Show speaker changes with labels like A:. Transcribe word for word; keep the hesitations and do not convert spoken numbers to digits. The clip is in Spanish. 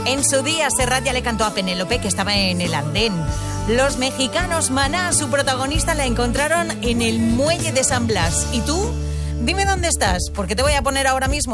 A: En su día, Serrat ya le cantó a Penélope, que estaba en el andén. Los mexicanos Maná, su protagonista, la encontraron en el muelle de San Blas. ¿Y tú? Dime dónde estás, porque te voy a poner ahora mismo